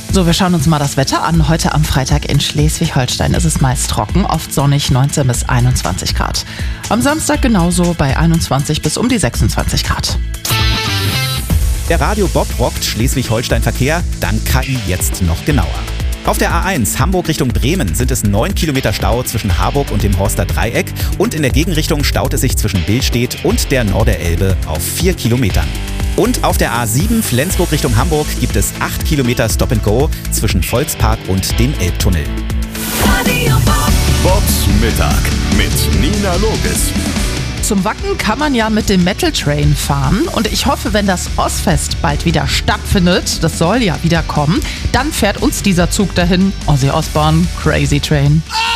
So, wir schauen uns mal das Wetter an. Heute am Freitag in Schleswig-Holstein ist es meist trocken, oft sonnig, 19 bis 21 Grad. Am Samstag genauso bei 21 bis um die 26 Grad. Der Radio Bob rockt Schleswig-Holstein Verkehr, dann KI jetzt noch genauer. Auf der A1 Hamburg Richtung Bremen sind es 9 Kilometer Stau zwischen Harburg und dem Horster Dreieck und in der Gegenrichtung staut es sich zwischen Billstedt und der Norderelbe auf 4 Kilometern. Und auf der A7 Flensburg Richtung Hamburg gibt es 8 Kilometer Stop and Go zwischen Volkspark und dem Elbtunnel. Radio Bob. Bobs Mittag mit Nina Loges. Zum Wacken kann man ja mit dem Metal Train fahren und ich hoffe, wenn das Ozzfest bald wieder stattfindet, das soll ja wieder kommen, dann fährt uns dieser Zug dahin. Ozzy Osbourne, Crazy Train.